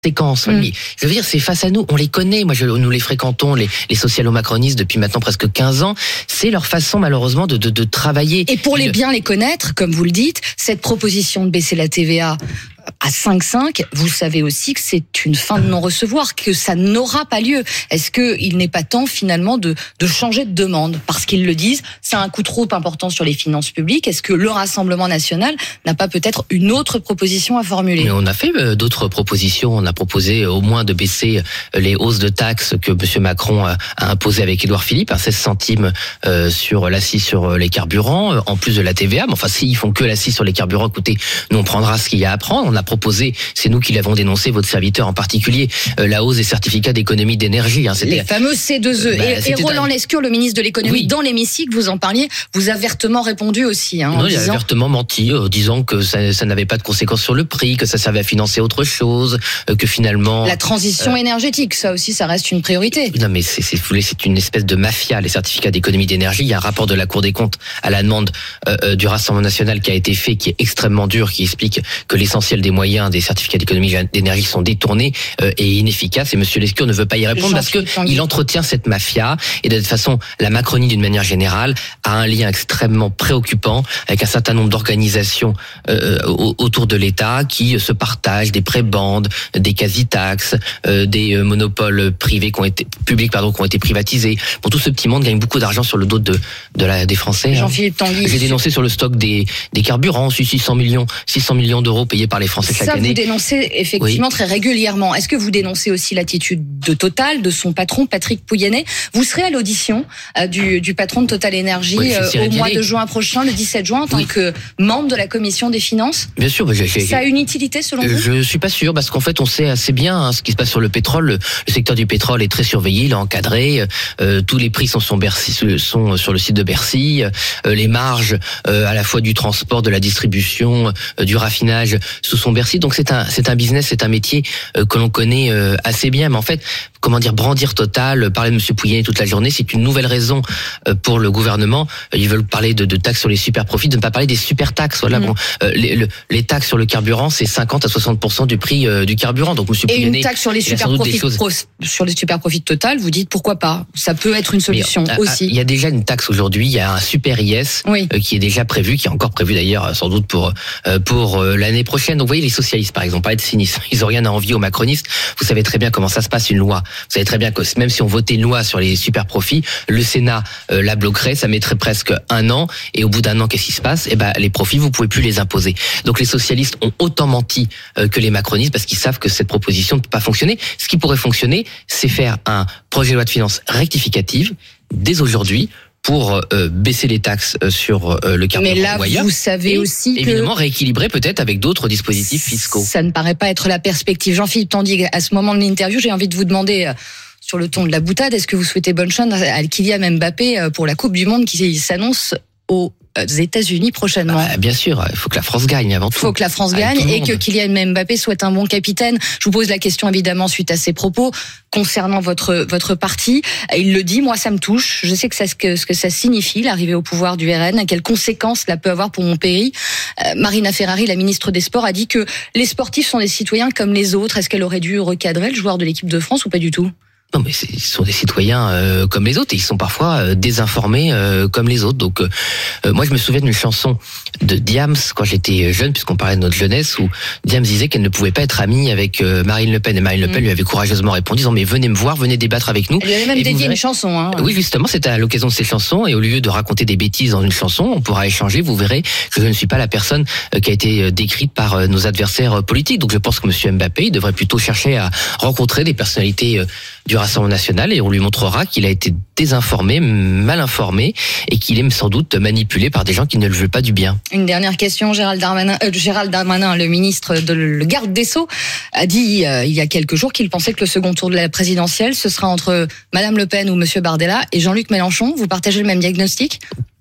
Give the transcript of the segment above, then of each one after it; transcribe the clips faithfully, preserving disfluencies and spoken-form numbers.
séquence. Mmh. Mais je veux dire, c'est face à nous, on les connaît. Moi, je, nous les fréquentons, les, les socialo-macronistes depuis maintenant presque quinze ans. C'est leur façon, malheureusement, de, de, de travailler. Et pour les bien les connaître, comme vous le dites, cette proposition de baisser la T V A à cinq virgule cinq, vous savez aussi que c'est une fin de non-recevoir, que ça n'aura pas lieu. Est-ce qu'il n'est pas temps finalement de, de changer de demande? Parce qu'ils le disent, c'est un coût trop important sur les finances publiques. Est-ce que le Rassemblement national n'a pas peut-être une autre proposition à formuler? Mais on a fait euh, d'autres propositions. On a proposé euh, au moins de baisser euh, les hausses de taxes que M. Macron a, a imposées avec Édouard Philippe, à seize centimes euh, sur l'accise sur les carburants, euh, en plus de la T V A. Mais enfin, s'ils font que l'accise sur les carburants, écoutez, nous on prendra ce qu'il y a à prendre. On a proposé, c'est nous qui l'avons dénoncé, votre serviteur en particulier, euh, la hausse des certificats d'économie d'énergie. Hein, les fameux C deux E. Bah, et, et Roland un... Lescure, le ministre de l'économie, oui. dans l'hémicycle, vous en parliez, vous a vertement répondu aussi. Hein, non, en il a disant... vertement menti, en disant que ça, ça n'avait pas de conséquences sur le prix, que ça servait à financer autre chose, euh, que finalement... La transition euh... énergétique, ça aussi, ça reste une priorité. Non, mais c'est, c'est, c'est une espèce de mafia, les certificats d'économie d'énergie. Il y a un rapport de la Cour des comptes à la demande euh, du Rassemblement national qui a été fait, qui est extrêmement dur, qui explique que l'essentiel des moyens des certificats d'économie d'énergie sont détournés euh, et inefficaces. Et M. Lescure ne veut pas y répondre parce que il entretient cette mafia. Et de toute façon, la Macronie, d'une manière générale, a un lien extrêmement préoccupant avec un certain nombre d'organisations euh, autour de l'État qui se partagent des prébendes, des quasi-taxes, euh, des monopoles privés qui ont été publics, pardon, qui ont été privatisés. Bon, tout ce petit monde gagne beaucoup d'argent sur le dos de de la des Français. Jean-Philippe Tanguy. J'ai dénoncé sur le stock des des carburants, six cents millions, six cents millions d'euros payés par les Français chaque Ça, année. Vous dénoncez effectivement oui. très régulièrement. Est-ce que vous dénoncez aussi l'attitude de Total, de son patron Patrick Pouyanné? Vous serez à l'audition euh, du, du patron de Total Énergie oui, euh, au mois de juin prochain, le dix-sept juin, en tant oui. que membre de la commission des finances. Bien sûr, mais j'ai, j'ai, ça a une utilité selon vous? Je suis pas sûr parce qu'en fait, on sait assez bien hein, ce qui se passe sur le pétrole. Le, le secteur du pétrole est très surveillé, il est encadré. Euh, tous les prix sont sur, Bercy, sont sur le site de Bercy. Euh, les marges, euh, à la fois du transport, de la distribution, euh, du raffinage, sous son Bercy. Donc c'est un, c'est un business, c'est un métier euh, que l'on connaît euh, assez bien. Mais en fait, comment dire, brandir Total, parler de M. Pouyanné toute la journée, c'est une nouvelle raison euh, pour le gouvernement. Ils veulent parler de, de taxes sur les super profits, de ne pas parler des super taxes. Voilà, mmh. bon, euh, les, le, les taxes sur le carburant, c'est cinquante à soixante pour cent du prix euh, du carburant. Donc M. Pouyanné, et une taxe sur les super profits, choses... pro, sur les super profits de Total, vous dites pourquoi pas? Ça peut être une solution Mais, aussi. Il y a déjà une taxe aujourd'hui. Il y a un super I S oui. euh, qui est déjà prévu, qui est encore prévu d'ailleurs sans doute pour euh, pour euh, l'année prochaine. Donc vous voyez, les socialistes par exemple, pas être cynistes, ils ont rien à envier aux macronistes. Vous savez très bien comment ça se passe une loi. Vous savez très bien que même si on votait une loi sur les super profits, le Sénat euh, la bloquerait, ça mettrait presque un an. Et au bout d'un an, qu'est-ce qui se passe? Eh ben les profits, vous pouvez plus les imposer. Donc les socialistes ont autant menti euh, que les macronistes parce qu'ils savent que cette proposition ne peut pas fonctionner. Ce qui pourrait fonctionner, c'est faire un projet de loi de finances rectificative dès aujourd'hui pour euh, baisser les taxes euh, sur euh, le carburant. Mais là, ou ailleurs, vous savez et aussi que... évidemment rééquilibrer peut-être avec d'autres dispositifs fiscaux. Ça ne paraît pas être la perspective. Jean-Philippe Tanguy, à ce moment de l'interview, j'ai envie de vous demander... Euh, sur le ton de la boutade, est-ce que vous souhaitez bonne chance à Kylian Mbappé pour la Coupe du Monde qui s'annonce aux États-Unis prochainement? Bah, bien sûr, il faut que la France gagne avant tout. Il faut que la France gagne et que Kylian Mbappé soit un bon capitaine. Je vous pose la question évidemment suite à ses propos concernant votre votre parti. Il le dit, moi ça me touche. Je sais que ça, ce que ce que ça signifie l'arrivée au pouvoir du R N, quelles conséquences cela peut avoir pour mon pays. Euh, Marina Ferrari, la ministre des Sports, a dit que les sportifs sont des citoyens comme les autres. Est-ce qu'elle aurait dû recadrer le joueur de l'équipe de France ou pas du tout? Non, mais ce sont des citoyens euh, comme les autres et ils sont parfois euh, désinformés euh, comme les autres. Donc, euh, moi, je me souviens d'une chanson de Diams quand j'étais jeune, puisqu'on parlait de notre jeunesse, où Diams disait qu'elle ne pouvait pas être amie avec euh, Marine Le Pen. Et Marine Le Pen mmh. lui avait courageusement répondu, disant mais venez me voir, venez débattre avec nous. Elle lui avait même dédié verrez... une chanson. Hein. Oui, justement, c'était à l'occasion de ces chansons. Et au lieu de raconter des bêtises dans une chanson, on pourra échanger. Vous verrez que je ne suis pas la personne euh, qui a été décrite par euh, nos adversaires politiques. Donc, je pense que M. Mbappé il devrait plutôt chercher à rencontrer des personnalités euh, du Rassemblement national et on lui montrera qu'il a été désinformé, mal informé et qu'il est sans doute manipulé par des gens qui ne le veulent pas du bien. Une dernière question, Gérald Darmanin, euh, Gérald Darmanin, le ministre de le garde des Sceaux, a dit euh, il y a quelques jours qu'il pensait que le second tour de la présidentielle ce sera entre Madame Le Pen ou Monsieur Bardella et Jean-Luc Mélenchon. Vous partagez le même diagnostic?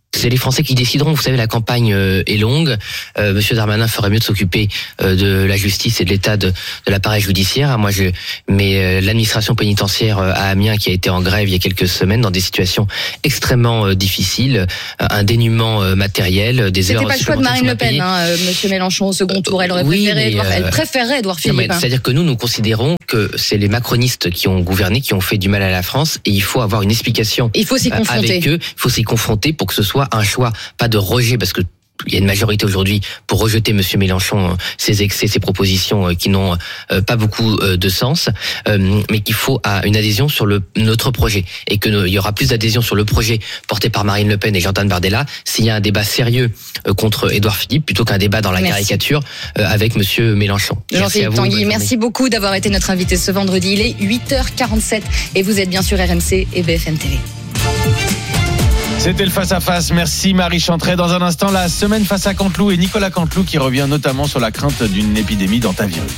C'est les Français qui décideront. Vous savez, la campagne euh, est longue. Euh, Monsieur Darmanin ferait mieux de s'occuper euh, de la justice et de l'état de, de l'appareil judiciaire. Moi, je, mais euh, l'administration pénitentiaire euh, à Amiens, qui a été en grève il y a quelques semaines, dans des situations extrêmement euh, difficiles, euh, un dénuement euh, matériel, des heures. C'était pas le choix de Marine Le Pen, hein, euh, Monsieur Mélenchon au second tour. Elle aurait oui, préféré, mais, Edouard, euh, elle préférerait Édouard Philippe. Non, c'est-à-dire que nous, nous considérons que c'est les macronistes qui ont gouverné, qui ont fait du mal à la France, et il faut avoir une explication. Il faut s'y confronter. Avec eux, il faut s'y confronter pour que ce soit un choix, pas de rejet, parce que il y a une majorité aujourd'hui pour rejeter Monsieur Mélenchon, ses excès, ses propositions qui n'ont pas beaucoup de sens, mais qu'il faut une adhésion sur le notre projet, et que il y aura plus d'adhésion sur le projet porté par Marine Le Pen et Jordan Bardella s'il y a un débat sérieux contre Édouard Philippe plutôt qu'un débat dans la merci. caricature avec Monsieur Mélenchon. Jean-Philippe Tanguy, merci beaucoup d'avoir été notre invité ce vendredi. Il est huit heures quarante-sept et vous êtes bien sur R M C et B F M T V. C'était le face-à-face. Merci Marie Chantret. Dans un instant, la semaine face à Canteloup et Nicolas Canteloup qui revient notamment sur la crainte d'une épidémie d'antavirus.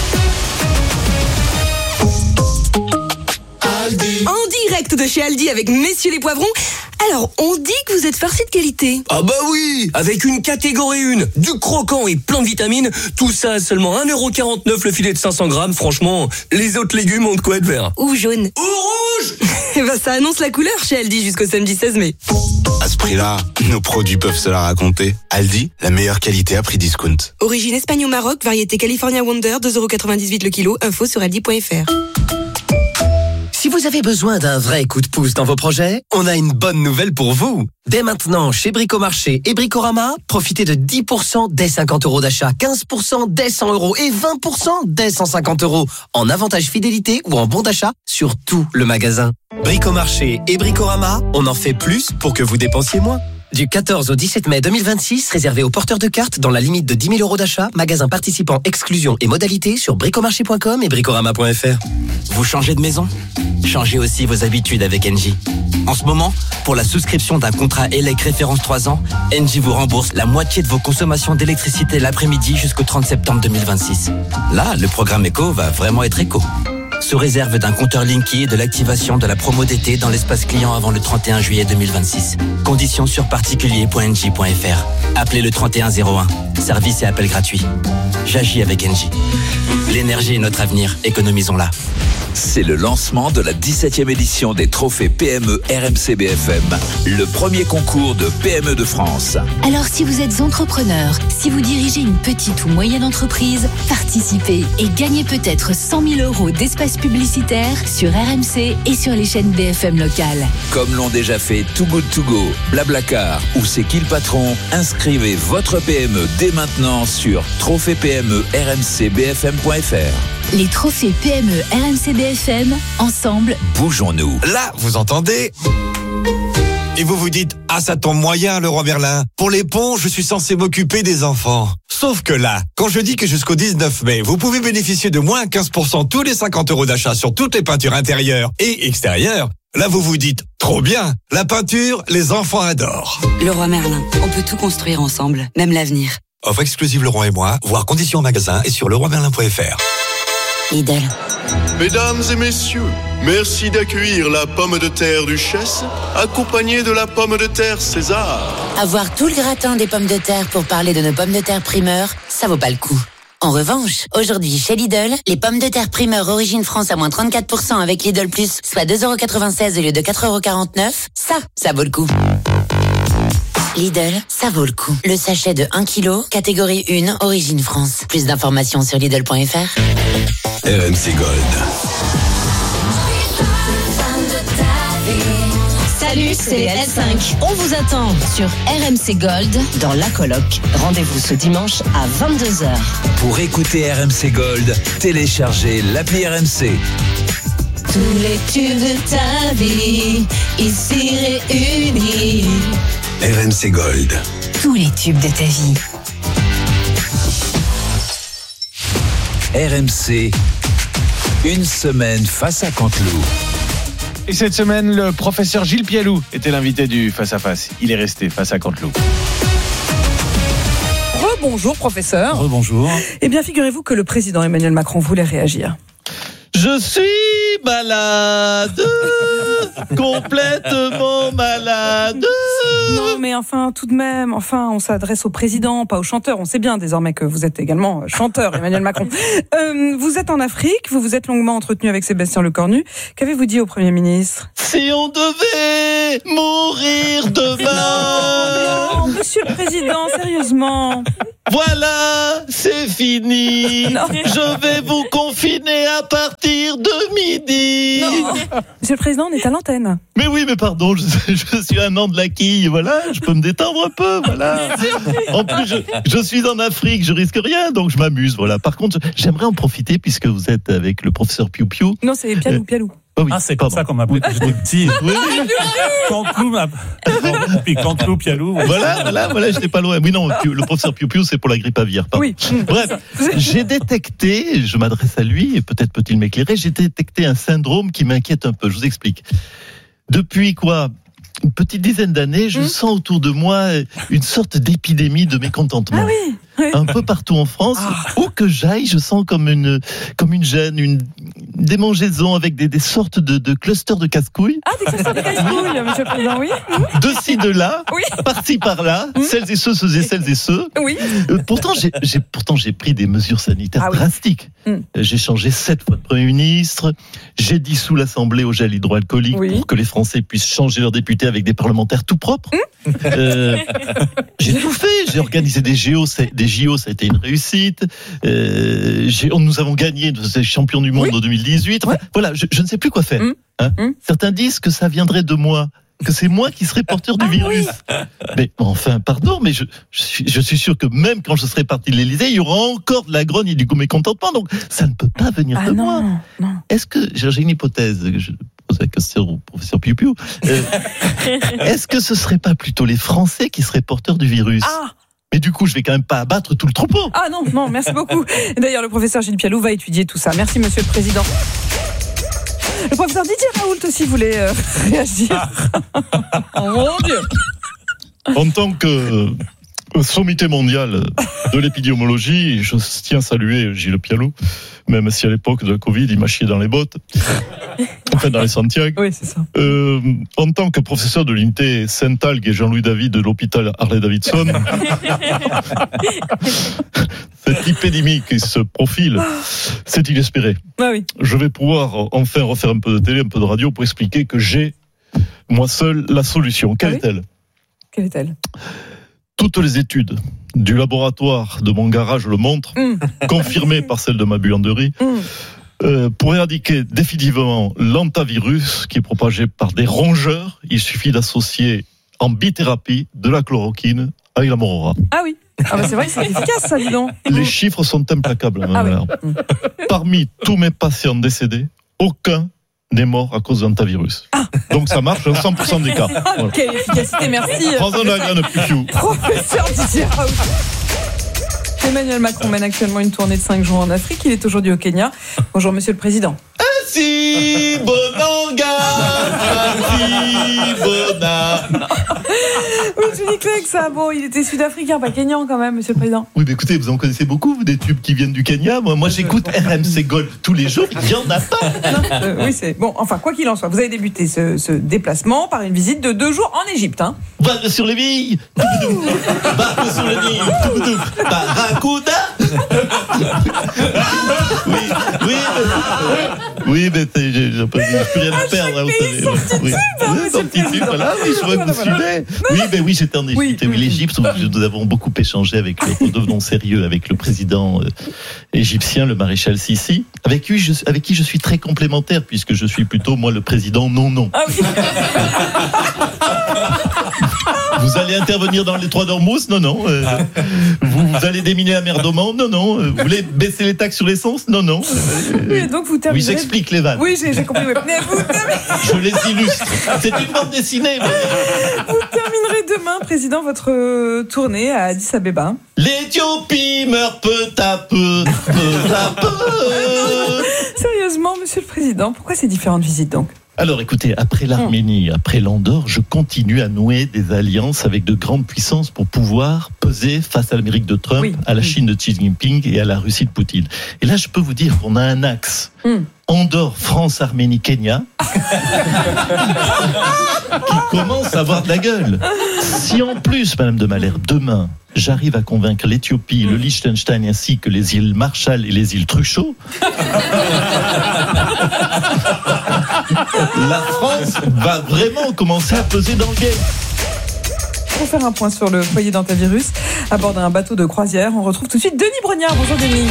En direct de chez Aldi avec Messieurs les Poivrons. Alors, on dit que vous êtes farcis de qualité. Ah bah oui, avec une catégorie un, du croquant et plein de vitamines, tout ça à seulement un euro quarante-neuf le filet de cinq cents grammes. Franchement, les autres légumes ont de quoi être verts. Ou jaune. Ou rouge. Eh ben, ça annonce la couleur chez Aldi jusqu'au samedi seize mai. À ce prix-là, nos produits peuvent se la raconter. Aldi, la meilleure qualité à prix discount. Origine Espagne au Maroc, variété California Wonder, deux euros quatre-vingt-dix-huit le kilo. Info sur aldi point f r. Si vous avez besoin d'un vrai coup de pouce dans vos projets, on a une bonne nouvelle pour vous. Dès maintenant, chez Bricomarché et Bricorama, profitez de dix pour cent dès cinquante euros d'achat, quinze pour cent dès cent euros et vingt pour cent dès cent cinquante euros en avantage fidélité ou en bon d'achat sur tout le magasin. Bricomarché et Bricorama, on en fait plus pour que vous dépensiez moins. Du quatorze au dix-sept mai deux mille vingt-six, réservé aux porteurs de cartes dans la limite de dix mille euros d'achat, magasin participant, exclusion et modalités sur bricomarché point com et bricorama point f r. Vous changez de maison ? Changez aussi vos habitudes avec Engie. En ce moment, pour la souscription d'un contrat E L E C référence trois ans, Engie vous rembourse la moitié de vos consommations d'électricité l'après-midi jusqu'au trente septembre deux mille vingt-six. Là, le programme éco va vraiment être éco. Sous réserve d'un compteur Linky et de l'activation de la promo d'été dans l'espace client avant le trente et un juillet deux mille vingt-six. Conditions sur particulier point engie point f r. Appelez le trente et un zéro un. Service et appel gratuit. J'agis avec Engie. L'énergie est notre avenir. Économisons-la. C'est le lancement de la dix-septième édition des trophées P M E R M C B F M, le premier concours de P M E de France. Alors si vous êtes entrepreneur, si vous dirigez une petite ou moyenne entreprise, participez et gagnez peut-être cent mille euros d'espace publicitaire sur R M C et sur les chaînes B F M locales. Comme l'ont déjà fait Too Good To Go, Blablacar ou C'est qui le patron, inscrivez votre P M E dès maintenant sur trophée P M E R M C B F M point f r. Les trophées P M E R M C B F M, ensemble, bougeons-nous. Là, vous entendez ? Et vous vous dites, ah ça tombe moyen Leroy Merlin. Pour les ponts, je suis censé m'occuper des enfants. Sauf que là, quand je dis que jusqu'au dix-neuf mai, vous pouvez bénéficier de moins quinze pour cent tous les cinquante euros d'achat sur toutes les peintures intérieures et extérieures, là vous vous dites, trop bien, la peinture, les enfants adorent. Leroy Merlin, on peut tout construire ensemble, même l'avenir. Offre exclusive Leroy et moi, voir conditions en magasin et sur leroy merlin point f r. Lidl. Mesdames et messieurs, merci d'accueillir la pomme de terre Duchesse, accompagnée de la pomme de terre César. Avoir tout le gratin des pommes de terre pour parler de nos pommes de terre primeur, ça vaut pas le coup. En revanche, aujourd'hui chez Lidl, les pommes de terre primeur origine France à moins trente-quatre pour cent avec Lidl Plus, soit deux euros quatre-vingt-seize au lieu de quatre euros quarante-neuf, ça, ça vaut le coup. Lidl, ça vaut le coup. Le sachet de un kilo, catégorie un, origine France. Plus d'informations sur lidl point f r. R M C Gold. Salut, c'est L cinq. On vous attend sur R M C Gold dans La Coloc. Rendez-vous ce dimanche à vingt-deux heures. Pour écouter R M C Gold, téléchargez l'appli R M C. Tous les tubes de ta vie, ici réunis. R M C Gold. Tous les tubes de ta vie. R M C, une semaine face à Canteloup. Et cette semaine, le professeur Gilles Pialou était l'invité du Face à Face. Il est resté face à Canteloup. Rebonjour professeur. Rebonjour. Eh bien, figurez-vous que le président Emmanuel Macron voulait réagir. Je suis malade, complètement malade. Non, mais enfin, tout de même, enfin, on s'adresse au président, pas au chanteur. On sait bien désormais que vous êtes également chanteur, Emmanuel Macron. Euh, vous êtes en Afrique, vous vous êtes longuement entretenu avec Sébastien Lecornu. Qu'avez-vous dit au Premier ministre ? Si on devait mourir demain. Non, Monsieur le Président, sérieusement. Voilà, c'est fini. Non. Je vais vous confiner à partir de midi. Non. Monsieur le Président, on est à l'antenne. Mais oui, mais pardon, je, je suis un an de la quille, voilà, je peux me détendre un peu, voilà. En plus, je, je suis en Afrique, je risque rien, donc je m'amuse, voilà. Par contre, j'aimerais en profiter, puisque vous êtes avec le professeur Piou Piou. Non, c'est Pialou, Pialou. Oh oui, ah, c'est pardon. comme ça qu'on m'appelait quand j'étais petit. Oui, Cantelou, puis Cantelou, Pialou. Voilà, voilà, voilà, j'étais pas loin. Oui, non, le professeur Piou Piou, c'est pour la grippe aviaire. Pardon. Oui. Bref, j'ai détecté, je m'adresse à lui, et peut-être peut-il m'éclairer, j'ai détecté un syndrome qui m'inquiète un peu. Je vous explique. Depuis quoi ? Une petite dizaine d'années, je mmh. sens autour de moi une sorte d'épidémie de mécontentement. Ah oui, oui. Un peu partout en France, ah. où que j'aille, je sens comme une, comme une gêne, une démangeaison avec des, des sortes de, de clusters de casse-couilles. Ah, des clusters de casse-couilles, monsieur le Président, oui. De ci, de là, oui. par-ci, par-là, mmh. celles et ceux, ceux et celles et ceux. Oui. Euh, pourtant, j'ai, j'ai, pourtant, j'ai pris des mesures sanitaires ah, oui. drastiques. Mmh. J'ai changé sept fois de Premier ministre, j'ai dissous l'Assemblée au gel hydroalcoolique oui. pour que les Français puissent changer leurs députés avec des parlementaires tout propres. Mmh. Euh, j'ai tout fait, j'ai organisé des J O, des J O, ça a été une réussite. Euh, j'ai, nous avons gagné, nous sommes champions du monde oui. en deux mille dix-huit. Enfin, ouais. Voilà, je, je ne sais plus quoi faire. Mmh. Hein mmh. Certains disent que ça viendrait de moi, que c'est moi qui serais porteur du ah, virus. Oui. Mais enfin, pardon, mais je, je, suis, je suis sûr que même quand je serai parti de l'Élysée, il y aura encore de la grogne et du mécontentement. Donc, ça ne peut pas venir ah, de non, moi. Non. Est-ce que j'ai une hypothèse que je pose la question au professeur Piou Piou. Euh, est-ce que ce serait pas plutôt les Français qui seraient porteurs du virus ? Ah. Mais du coup, je vais quand même pas abattre tout le troupeau. Ah non, non, merci beaucoup. D'ailleurs, le professeur Gilles Pialou va étudier tout ça. Merci, monsieur le Président. Le professeur Didier Raoult aussi voulait euh, réagir. Ah. Oh mon Dieu. En tant que sommité mondial de l'épidémiologie, je tiens à saluer Gilles Pialou, même si à l'époque de la Covid, il m'a chié dans les bottes. Enfin, dans les Santiago. Oui, c'est ça. Euh, en tant que professeur de l'unité Saint-Algue et Jean-Louis David de l'hôpital Harley-Davidson, cette épidémie qui se profile, c'est inespéré. Ah oui. Je vais pouvoir enfin refaire un peu de télé, un peu de radio pour expliquer que j'ai, moi seul, la solution. Quelle ah oui est-elle ? Quelle est-elle ? Toutes les études du laboratoire de mon garage le montrent, mmh. confirmées par celles de ma buanderie, mmh. euh, pour éradiquer définitivement l'antavirus qui est propagé par des rongeurs, il suffit d'associer en bithérapie de la chloroquine avec la morora. Ah oui. Ah bah c'est vrai que c'est efficace ça, dis donc. Les chiffres sont implacables. Ah oui. Parmi tous mes patients décédés, aucun n'est mort à cause d'un antivirus. Ah. Donc ça marche à cent pour cent des cas. Ah, voilà. Quelle efficacité, merci. Prends-en la graine, Piou. Professeur Didier Raoult. Emmanuel Macron mène actuellement une tournée de cinq jours en Afrique. Il est aujourd'hui au Kenya. Bonjour, Monsieur le Président. Ainsi, Bonanga, ainsi, Bona. Oui, je dis que ça. Bon, il était sud-africain, pas kenyan quand même, Monsieur le Président. Oui, mais écoutez, vous en connaissez beaucoup, vous, des tubes qui viennent du Kenya. Moi, moi j'écoute R M C Gold tous les jours, il n'y en a pas. Non, euh, oui, c'est bon. Enfin, quoi qu'il en soit, vous avez débuté ce, ce déplacement par une visite de deux jours en Égypte. Hein. Barre sur les billes, barre sur les billes, barracuda. Oui, oui, oui. Oui, mais j'ai, j'ai pas, j'ai plus rien à perdre, vous savez. Oui, oui, sortitude, voilà, oui, je vois que vous suivez. Oui, mais oui, j'étais en Égypte. Oui, l'Égypte, nous avons beaucoup échangé avec le, nous devenons sérieux avec le président euh, égyptien, le maréchal Sissi, avec qui, je, avec qui je suis très complémentaire, puisque je suis plutôt, moi, le président non-non. Ah oui. Vous allez intervenir dans les Trois d'Ormuz ? Non, non. Euh, vous, vous allez déminer la mer d'Oman ? Non, non. Euh, vous voulez baisser les taxes sur l'essence ? Non, non. Euh, oui, donc vous terminerez... Oui, j'explique les vannes. Oui, j'ai, j'ai compris. Mais vous terminerez... Je les illustre. C'est une bande dessinée. Mais... Vous terminerez demain, Président, votre tournée à Addis Abeba. L'Éthiopie meurt peu à peu, peu à peu. Sérieusement, Monsieur le Président, pourquoi ces différentes visites donc ? Alors écoutez, après l'Arménie, après l'Andorre, je continue à nouer des alliances avec de grandes puissances pour pouvoir peser face à l'Amérique de Trump, oui. à la Chine de Xi Jinping et à la Russie de Poutine. Et là, je peux vous dire qu'on a un axe. Mm. Andorre, France, Arménie, Kenya, qui commence à avoir de la gueule. Si en plus, Madame de Malherbe, demain, j'arrive à convaincre l'Éthiopie, le Liechtenstein ainsi que les îles Marshall et les îles Truchot, la France va vraiment commencer à peser dans le game. Pour faire un point sur le foyer d'hantavirus, à bord d'un bateau de croisière, on retrouve tout de suite Denis Brognard. Bonjour Denis.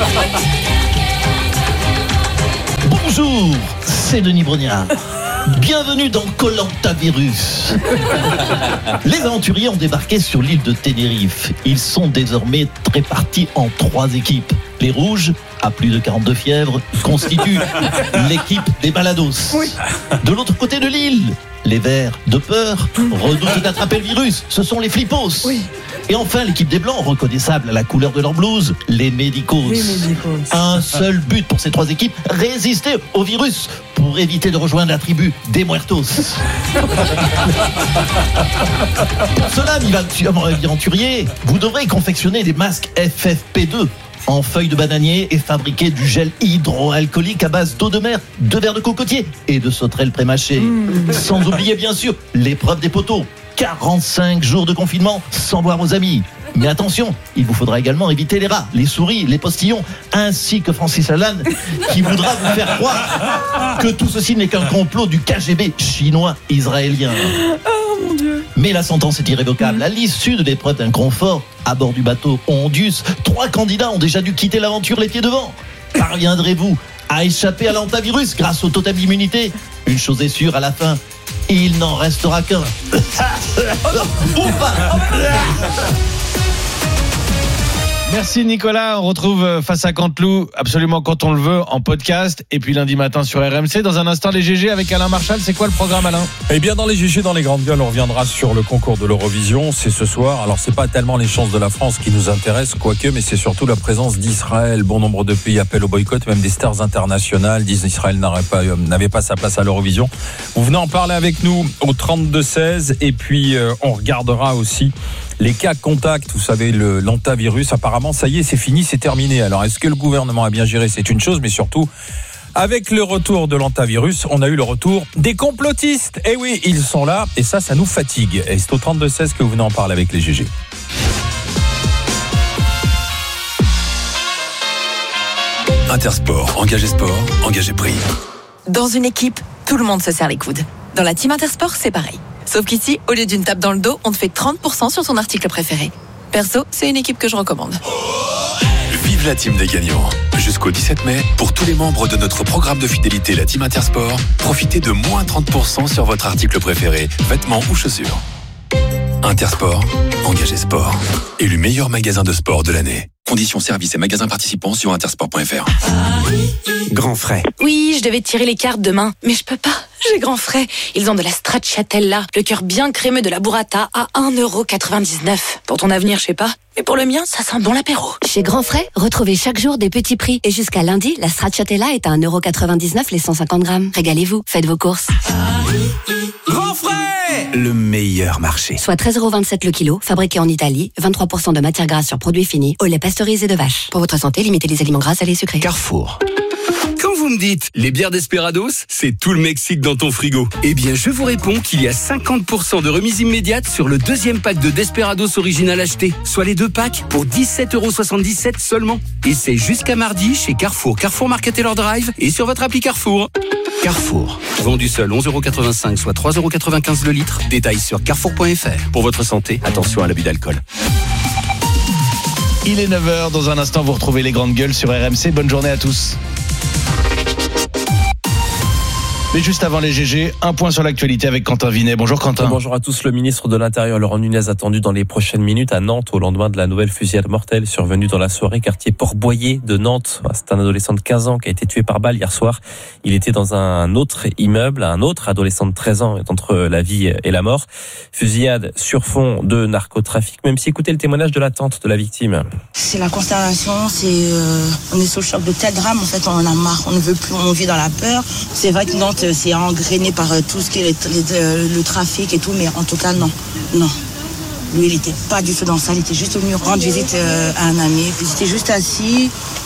Bonjour, c'est Denis Brognard. Bienvenue dans Koh-Lanta-Virus. Les aventuriers ont débarqué sur l'île de Tenerife. Ils sont désormais répartis en trois équipes. Les rouges, à plus de quarante-deux fièvres, constituent l'équipe des balados. Oui. De l'autre côté de l'île, les verts, de peur, redoutent d'attraper le virus. Ce sont les flippos. Oui. Et enfin, l'équipe des blancs, reconnaissable à la couleur de leur blouse, les médicos. Les médicos. Un seul but pour ces trois équipes, résister au virus pour éviter de rejoindre la tribu des muertos. Pour cela, mes aventuriers, vous devrez confectionner des masques F F P deux en feuilles de bananier et fabriquer du gel hydroalcoolique à base d'eau de mer, de verre de cocotier et de sauterelles prémâchées. Mmh. Sans oublier, bien sûr, l'épreuve des poteaux. quarante-cinq jours de confinement sans voir vos amis. Mais attention, il vous faudra également éviter les rats, les souris, les postillons, ainsi que Francis Lalanne, qui voudra vous faire croire que tout ceci n'est qu'un complot du K G B chinois-israélien. Oh mon Dieu. Mais la sentence est irrévocable. Mmh. À l'issue de l'épreuve d'inconfort, à bord du bateau Ondus, trois candidats ont déjà dû quitter l'aventure les pieds devant. Parviendrez-vous à échapper à l'hantavirus grâce au totem d'immunité? Une chose est sûre, à la fin, il n'en restera qu'un. Ou pas. Merci Nicolas, on retrouve Face à Canteloup absolument quand on le veut en podcast et puis lundi matin sur R M C. Dans un instant les G G avec Alain Marchal, c'est quoi le programme Alain? Eh bien dans les G G, dans les grandes gueules, on reviendra sur le concours de l'Eurovision, c'est ce soir. Alors c'est pas tellement les chances de la France qui nous intéressent, quoique, mais c'est surtout la présence d'Israël. Bon nombre de pays appellent au boycott, même des stars internationales disent qu'Israël n'avait pas, euh, n'avait pas sa place à l'Eurovision. Vous venez en parler avec nous au trente-deux seize et puis euh, on regardera aussi les cas contacts, vous savez, le l'hantavirus, apparemment, ça y est, c'est fini, c'est terminé. Alors, est-ce que le gouvernement a bien géré? C'est une chose, mais surtout, avec le retour de l'hantavirus, on a eu le retour des complotistes. Eh oui, ils sont là, et ça, ça nous fatigue. Et c'est au trente-deux seize que vous venez en parler avec les G G. Intersport, engagé sport, engagé prix. Dans une équipe, tout le monde se serre les coudes. Dans la team Intersport, c'est pareil. Sauf qu'ici, au lieu d'une tape dans le dos, on te fait trente pour cent sur ton article préféré. Perso, c'est une équipe que je recommande. Vive la team des gagnants. Jusqu'au dix-sept mai, pour tous les membres de notre programme de fidélité, la team Intersport, profitez de moins trente pour cent sur votre article préféré, vêtements ou chaussures. Intersport, engagé sport, élu meilleur magasin de sport de l'année. Conditions, services et magasins participants sur intersport point f r. Grand Frais. Oui, je devais tirer les cartes demain, mais je peux pas. J'ai Grand Frais. Ils ont de la stracciatella, le cœur bien crémeux de la burrata à un euro quatre-vingt-dix-neuf. Pour ton avenir, je sais pas. Mais pour le mien, ça sent bon l'apéro. Chez Grand Frais, retrouvez chaque jour des petits prix. Et jusqu'à lundi, la stracciatella est à un euro quatre-vingt-dix-neuf les cent cinquante grammes. Régalez-vous, faites vos courses. Grand Frais, le meilleur marché. Soit treize euros vingt-sept le kilo, fabriqué en Italie, vingt-trois pour cent de matière grasse sur produits finis, au lait pasteurisé de vache. Pour votre santé, limitez les aliments gras, salés et sucrés. Carrefour. Quand vous me dites les bières Desperados, c'est tout le Mexique dans ton frigo. Eh bien, je vous réponds qu'il y a cinquante pour cent de remise immédiate sur le deuxième pack de Desperados original acheté, soit les deux packs pour dix-sept euros soixante-dix-sept seulement. Et c'est jusqu'à mardi chez Carrefour, Carrefour Market Taylor Drive et sur votre appli Carrefour. Carrefour. Vendu seul onze euros quatre-vingt-cinq, soit trois euros quatre-vingt-quinze le litre. Détails sur carrefour point f r. Pour votre santé, attention à l'abus d'alcool. Il est neuf heures, dans un instant vous retrouvez les grandes gueules sur R M C. Bonne journée à tous. Mais juste avant les G G, un point sur l'actualité avec Quentin Vinet. Bonjour Quentin. Bonjour à tous. Le ministre de l'Intérieur Laurent Nunez attendu dans les prochaines minutes à Nantes au lendemain de la nouvelle fusillade mortelle survenue dans la soirée quartier Port-Boyer de Nantes. C'est un adolescent de quinze ans qui a été tué par balle hier soir. Il était dans un autre immeuble, un autre adolescent de treize ans est entre la vie et la mort. Fusillade sur fond de narcotrafic, même si écoutez le témoignage de la tante de la victime. C'est la consternation, c'est euh, on est sous le choc de tel drame, en fait on en a marre, on ne veut plus, on vit dans la peur. C'est vrai que Nantes peut-être c'est engrainé par tout ce qui est le, le trafic et tout, mais en tout cas, non. Non. Lui, il n'était pas du tout dans ça. Il était juste venu rendre visite à un ami. Puis il était juste assis,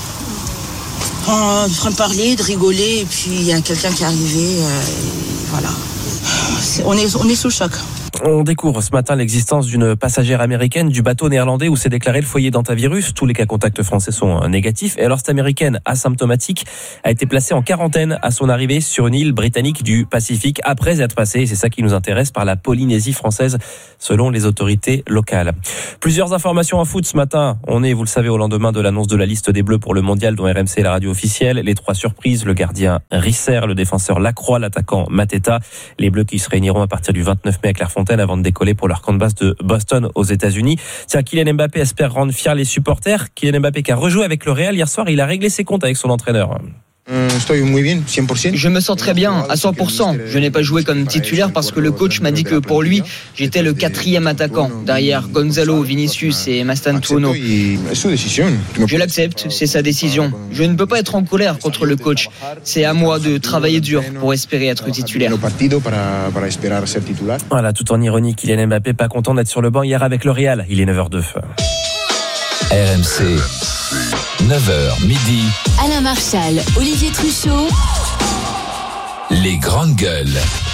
en train de parler, de rigoler. Et puis il y a quelqu'un qui est arrivé. Euh, voilà. C'est, on, est, on est sous choc. On découvre ce matin l'existence d'une passagère américaine du bateau néerlandais où s'est déclaré le foyer d'hantavirus. Tous les cas contacts français sont négatifs. Et alors cette américaine asymptomatique a été placée en quarantaine à son arrivée sur une île britannique du Pacifique après être passée, et c'est ça qui nous intéresse, par la Polynésie française selon les autorités locales. Plusieurs informations en foot ce matin. On est, vous le savez, au lendemain de l'annonce de la liste des Bleus pour le mondial dont R M C est la radio officielle. Les trois surprises, le gardien Risser, le défenseur Lacroix, l'attaquant Mateta. Les Bleus qui se réuniront à partir du vingt-neuf mai à Clairefontaine avant de décoller pour leur camp de base de Boston aux États-Unis. Tiens, Kylian Mbappé espère rendre fiers les supporters. Kylian Mbappé qui a rejoué avec le Real hier soir, il a réglé ses comptes avec son entraîneur. Je me sens très bien, à cent pour cent. Je n'ai pas joué comme titulaire parce que le coach m'a dit que pour lui, j'étais le quatrième attaquant, derrière Gonzalo, Vinicius et Mastantuono. Je l'accepte, c'est sa décision. Je ne peux pas être en colère contre le coach. C'est à moi de travailler dur pour espérer être titulaire. Voilà, tout en ironie, Kylian Mbappé pas content d'être sur le banc hier avec le Real. Il est neuf heures deux. R M C, neuf heures midi. Alain Marchal, Olivier Truchot. Les grandes gueules.